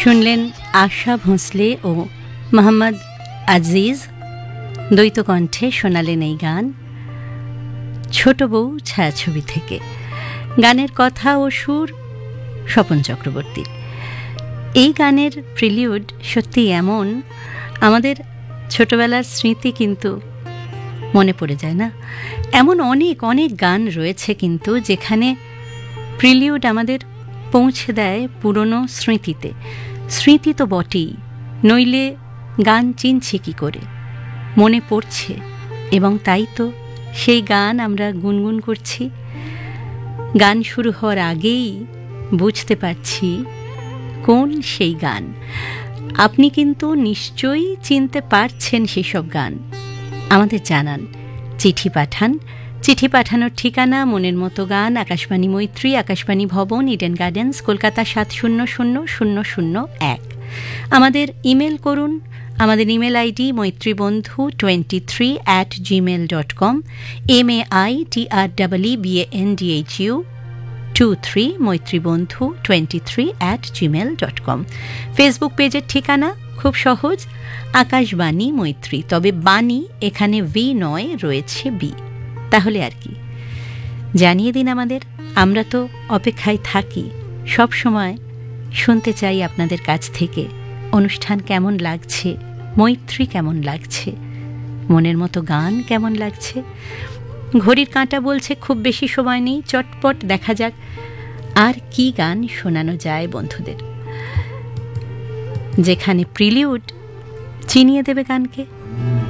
শুনলেন আশা ভোঁসলে ও মোহাম্মদ আজিজ দ্বৈত কণ্ঠে শোনালেন এই গান ছোট বউ ছায়াছবি থেকে। গানের কথা ও সুর স্বপন চক্রবর্তীর। এই গানের প্রিলিউড সত্যি এমন, আমাদের ছোটবেলার স্মৃতি কিন্তু মনে পড়ে যায় না? এমন অনেক অনেক গান রয়েছে কিন্তু যেখানে প্রিলিউড আমাদের পৌঁছে দেয় পুরনো স্মৃতিতে। স্মৃতি তো বটেই, নইলে গান চিনছি কী করে, মনে পড়ছে, এবং তাই তো সেই গান আমরা গুনগুন করছি। গান শুরু হওয়ার আগেই বুঝতে পারছি কোন সেই গান। আপনি কিন্তু নিশ্চয়ই চিনতে পারছেন সেসব গান। আমাদের জানান, চিঠি পাঠান। চিঠি পাঠানোর ঠিকানা মনের মতো গান, আকাশবাণী মৈত্রী, আকাশবাণী ভবন, ইডেন গার্ডেন্স, কলকাতা ৭০০০০১। আমাদের ইমেল করুন। আমাদের email ID maitribandhu23@gmail.com, MAITREEBANDHU23 maitribandhu23@gmail.com। Facebook পেজের ঠিকানা খুব সহজ, আকাশবাণী মৈত্রী, তবে বাণী এখানে ভি নয়, রয়েছে বি। তাহলে আর কি, জানিয়ে দিন আমাদের। আমরা তো অপেক্ষায় থাকি, সব সময় শুনতে চাই আপনাদের কাছ থেকে অনুষ্ঠান কেমন লাগছে, মৈত্রী কেমন লাগছে, মনের মতো গান কেমন লাগছে। ঘড়ির কাঁটা বলছে খুব বেশি সময় নেই, চটপট দেখা যাক আর কি গান শোনানো যায় বন্ধুদের, যেখানে প্রিলিউড চিনিয়ে দেবে গানকে।